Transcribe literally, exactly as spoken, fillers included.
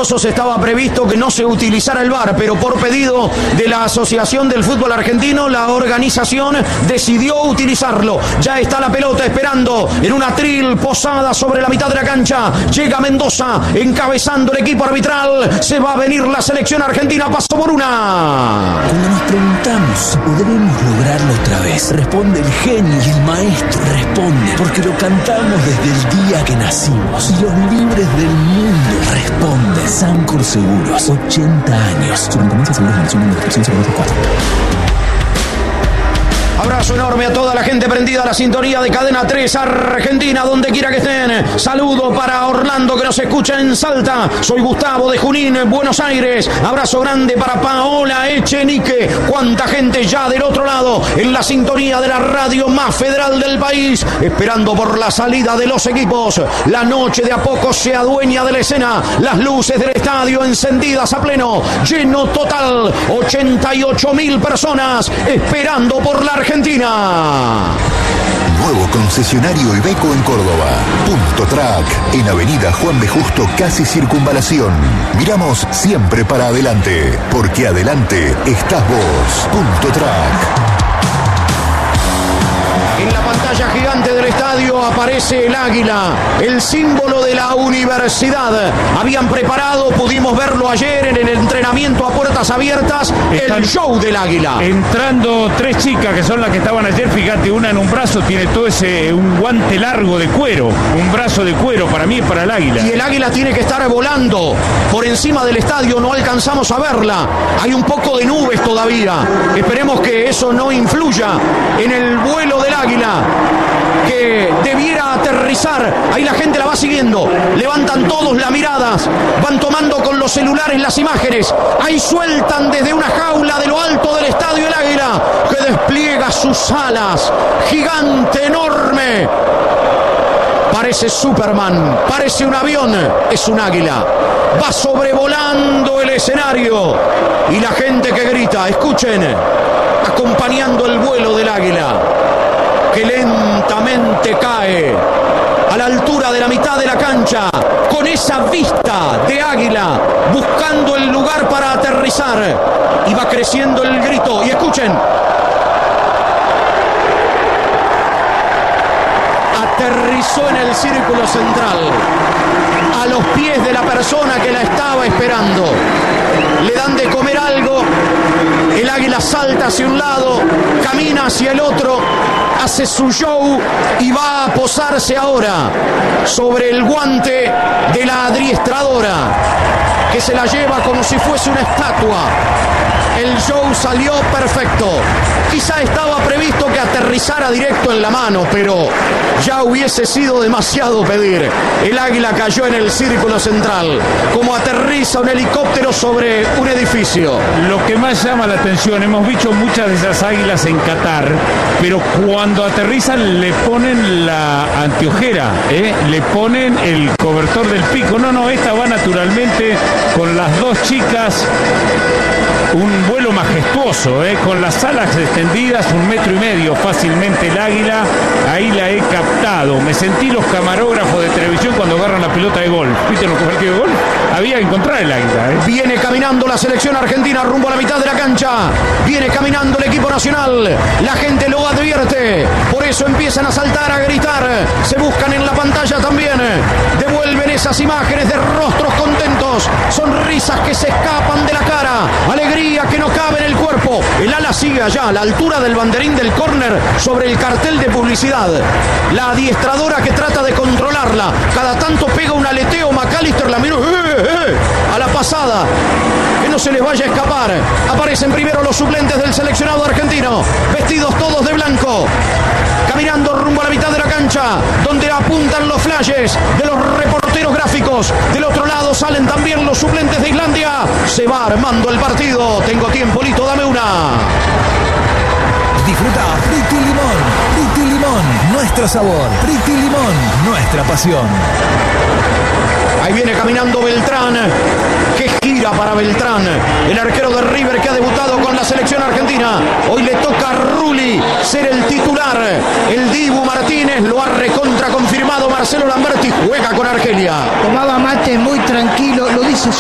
amistosos estaba previsto que no se utilizara el V A R, pero por pedido de la Asociación del Fútbol Argentino, la organización decidió utilizarlo. Ya está la pelota esperando en una tril posada sobre la mitad de la cancha. Llega Mendoza encabezando el equipo arbitral. Se va a venir la selección argentina, paso por una. Cuando nos preguntamos si podremos lograrlo otra vez, responde el genio y el maestro. Responde porque lo cantamos desde el día que nacimos. Y los libres del mundo responden. Sancor Seguros, ochenta años. Superintendencia de Seguros de Nación, número trescientos cuatro. Abrazo enorme a toda la gente prendida a la sintonía de Cadena tres Argentina, donde quiera que estén. Saludo para Orlando, que nos escucha en Salta. Soy Gustavo de Junín, Buenos Aires. Abrazo grande para Paola Echenique. Cuánta gente ya del otro lado, en la sintonía de la radio más federal del país, esperando por la salida de los equipos. La noche de a poco se adueña de la escena. Las luces del estadio encendidas a pleno. Lleno total. ochenta y ocho mil personas esperando por la Argentina. Nuevo concesionario Iveco en Córdoba. Punto Track, en Avenida Juan B. Justo, casi Circunvalación. Miramos siempre para adelante, porque adelante estás vos. Punto Track. En la pantalla gigante del estadio aparece el águila, el símbolo de la universidad. Habían preparado, pudimos verlo ayer en el entrenamiento a puertas abiertas, Están el show del águila. Entrando tres chicas que son las que estaban ayer, fíjate, una en un brazo tiene todo ese, un guante largo de cuero, un brazo de cuero, para mí y para el águila. Y el águila tiene que estar volando por encima del estadio, no alcanzamos a verla. Hay un poco de nubes todavía. Esperemos que eso no influya en el vuelo del águila, que debiera aterrizar. Ahí la gente la va siguiendo, levantan todos las miradas, van tomando con los celulares las imágenes. Ahí sueltan desde una jaula de lo alto del estadio el águila, que despliega sus alas, gigante, enorme. Parece Superman, parece un avión, es un águila. Va sobrevolando el escenario y la gente que grita, escuchen, acompañando el vuelo del águila, que lentamente cae a la altura de la mitad de la cancha, con esa vista de águila, buscando el lugar para aterrizar, y va creciendo el grito. Y escuchen, aterrizó en el círculo central, a los pies de la persona que la estaba esperando. Le dan de comer algo, el águila salta hacia un lado, camina hacia el otro, hace su show y va a posarse ahora sobre el guante de la adiestradora, que se la lleva como si fuese una estatua. El show salió perfecto. Quizá estaba previsto que aterrizara directo en la mano, pero ya hubiese sido demasiado pedir. El águila cayó en el círculo central, como aterriza un helicóptero sobre un edificio. Lo que más llama la atención, hemos visto muchas de esas águilas en Qatar, pero cuando aterrizan le ponen la anteojera, ¿eh? le ponen el cobertor del pico. No, no, esta va naturalmente con las dos chicas. Un vuelo majestuoso, ¿eh? con las alas extendidas, un metro y medio fácilmente el águila. Ahí la he captado. Me sentí los camarógrafos de televisión cuando agarran la pelota de golf. ¿Viste los partidos de golf? Había que encontrar el águila. ¿eh? Viene caminando la selección argentina rumbo a la mitad de la cancha. Viene caminando el equipo nacional. La gente lo advierte. Por eso empiezan a saltar, a gritar. Se buscan en la pantalla también. Devuelven esas imágenes de rostros contentos. Sonrisas que se escapan de la cara. Alegría que no cabe en el cuerpo. El ala sigue allá, a la altura del banderín del córner, sobre el cartel de publicidad. La adiestradora que trata de controlarla. Cada tanto pega un aleteo. McAllister la miró. ¡Eh, eh! A la pasada. Que no se les vaya a escapar. Aparecen primero los suplentes del seleccionado argentino, vestidos todos de blanco, caminando rumbo a la mitad de la cancha, donde apuntan los flashes de los reporteros gráficos. Del otro lado salen también los suplentes de Islandia. Se va armando el partido. Tengo tiempo, Lito, dame una. Disfruta Priti Limón. Priti Limón, nuestro sabor. Priti Limón, nuestra pasión. Ahí viene caminando Beltrán. Qué gira para Beltrán, el arquero de River que ha debutado con la selección argentina. Hoy le toca a Rulli ser el titular. El Dibu Martínez lo ha recontra confirmado. Marcelo Lamberti juega con Argelia. Tomaba mate muy tranquilo, lo dice